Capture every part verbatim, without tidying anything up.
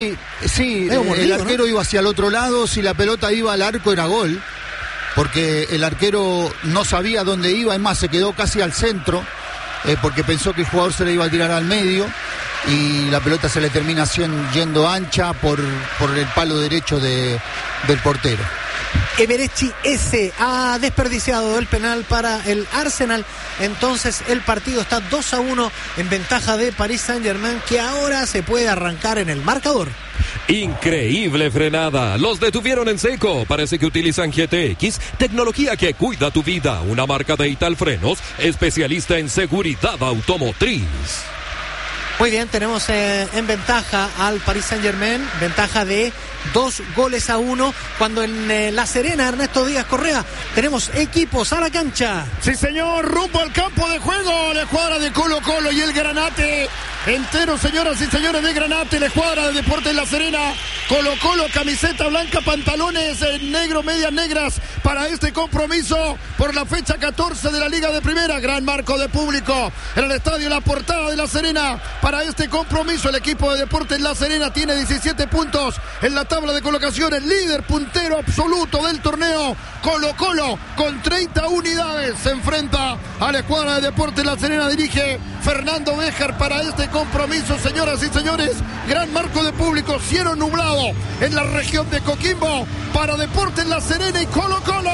Sí, eh, mordido, el arquero, ¿no?, iba hacia el otro lado. Si la pelota iba al arco era gol, porque el arquero no sabía dónde iba, es más, se quedó casi al centro, eh, porque pensó que el jugador se le iba a tirar al medio, y la pelota se le termina yendo ancha por, por el palo derecho de, del portero. Eberechi S ha desperdiciado el penal para el Arsenal. Entonces el partido está dos a uno en ventaja de Paris Saint-Germain, que ahora se puede arrancar en el marcador. Increíble frenada, los detuvieron en seco. Parece que utilizan G T X, tecnología que cuida tu vida. Una marca de Italfrenos, especialista en seguridad automotriz. Muy bien, tenemos eh, en ventaja al Paris Saint-Germain, ventaja de dos goles a uno, cuando en eh, La Serena, Ernesto Díaz Correa, tenemos equipos a la cancha. Sí, señor, rumbo al campo de juego, la escuadra de Colo Colo y el Granate entero, señoras y señores, de Granate, la escuadra de Deportes La Serena. Colo Colo, camiseta blanca, pantalones en negro, medias negras para este compromiso por la fecha catorce de la Liga de Primera. Gran marco de público en el estadio La Portada de La Serena para este compromiso. El equipo de Deportes La Serena tiene diecisiete puntos en la tabla de colocaciones, líder puntero absoluto del torneo. Colo Colo con treinta unidades se enfrenta a la escuadra de Deportes La Serena. Dirige Fernando Béjar para este compromiso, señoras y señores. Gran marco de público, cielo nublado en la región de Coquimbo para Deportes La Serena y Colo Colo.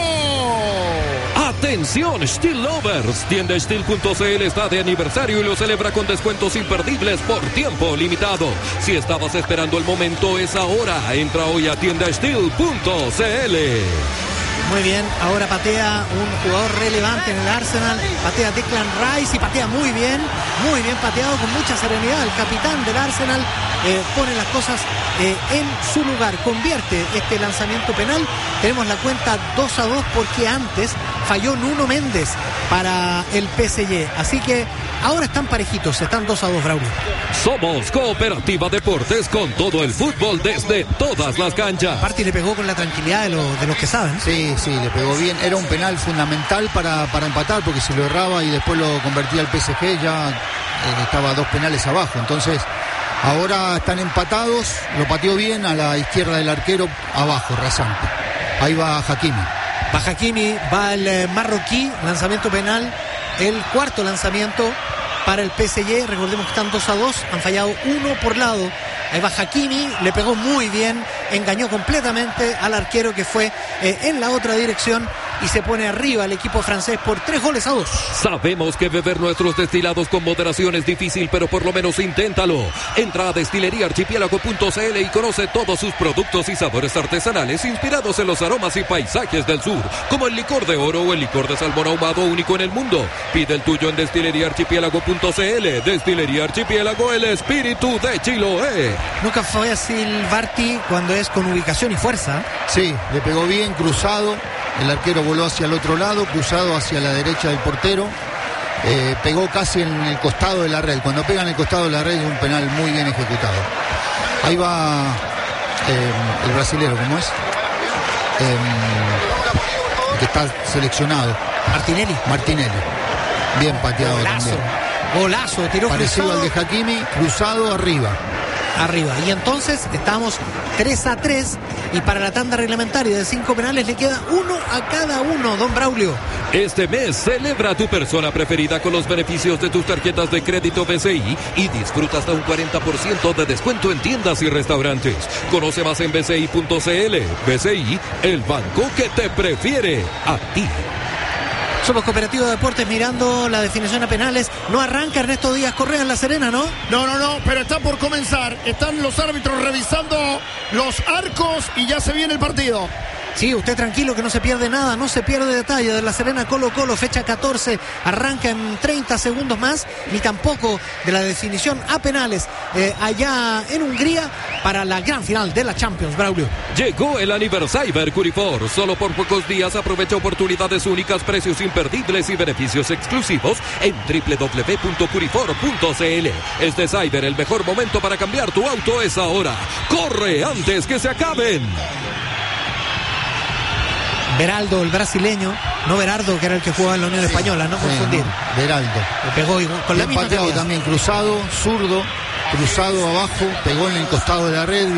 Atención, Steel Lovers, tienda Steel punto c l está de aniversario y lo celebra con descuentos imperdibles por tiempo limitado. Si estabas esperando el momento, es ahora. Entra hoy a tienda Steel punto c l. Muy bien, ahora patea un jugador relevante en el Arsenal, patea Declan Rice y patea muy bien, muy bien pateado, con mucha serenidad. El capitán del Arsenal eh, pone las cosas eh, en su lugar, convierte este lanzamiento penal. Tenemos la cuenta dos a dos porque antes falló Nuno Méndez para el P S G, así que ahora están parejitos, están dos a dos, Braulio. Somos Cooperativa Deportes, con todo el fútbol desde todas las canchas. Aparte le pegó con la tranquilidad de, lo, de los que saben. Sí, sí, le pegó bien. Era un penal fundamental para, para empatar, porque si lo erraba y después lo convertía al P S G, ya eh, estaba dos penales abajo. Entonces ahora están empatados, lo pateó bien a la izquierda del arquero, abajo, rasante. Ahí va Hakimi. Va Hakimi, va el eh, marroquí, lanzamiento penal, el cuarto lanzamiento para el P S G. Recordemos que están dos a dos, han fallado uno por lado. Ahí va Hakimi, le pegó muy bien, engañó completamente al arquero, que fue eh, en la otra dirección, y se pone arriba el equipo francés por tres goles a dos. Sabemos que beber nuestros destilados con moderación es difícil, pero por lo menos inténtalo. Entra a destilería archipiélago punto c l y conoce todos sus productos y sabores artesanales inspirados en los aromas y paisajes del sur, como el licor de oro o el licor de salmón ahumado, único en el mundo. Pide el tuyo en destilería archipiélago punto c l. Destilería Archipiélago, el espíritu de Chiloé. Nunca fue así el Barty cuando es con ubicación y fuerza. Sí, le pegó bien, cruzado. El arquero voló hacia el otro lado, cruzado hacia la derecha del portero. Eh, pegó casi en el costado de la red. Cuando pega en el costado de la red es un penal muy bien ejecutado. Ahí va eh, el brasilero, ¿cómo es? Eh, el que está seleccionado. Martinelli. Martinelli. Bien pateado Golazo. también. Golazo, tiró parecido cruzado. al de Hakimi, cruzado arriba. Arriba. Y entonces estamos tres a tres, y para la tanda reglamentaria de cinco penales le queda uno a cada uno, don Braulio. Este mes celebra a tu persona preferida con los beneficios de tus tarjetas de crédito B C I y disfruta hasta un cuarenta por ciento de descuento en tiendas y restaurantes. Conoce más en b c i punto c l. B C I, el banco que te prefiere a ti. Somos Cooperativa de Deportes, mirando la definición a penales. No arranca Ernesto Díaz Correa en La Serena, ¿no? No, no, no, pero está por comenzar. Están los árbitros revisando los arcos y ya se viene el partido. Sí, usted tranquilo, que no se pierde nada, no se pierde detalle de La Serena Colo Colo, fecha catorce, arranca en treinta segundos más, ni tampoco de la definición a penales eh, allá en Hungría para la gran final de la Champions, Braulio. Llegó el aniversario Curifor. Solo por pocos días aprovecha oportunidades únicas, precios imperdibles y beneficios exclusivos en doble u doble u doble u punto curifor punto c l. Este Cyber, el mejor momento para cambiar tu auto es ahora. ¡Corre antes que se acaben! Beraldo, el brasileño, no Berardo, que era el que jugaba en la Unión sí, Española, no confundir. Sí, Beraldo. Le pegó igual, con bien la misma pateado calidad. también, cruzado, zurdo, cruzado abajo, pegó en el costado de la red.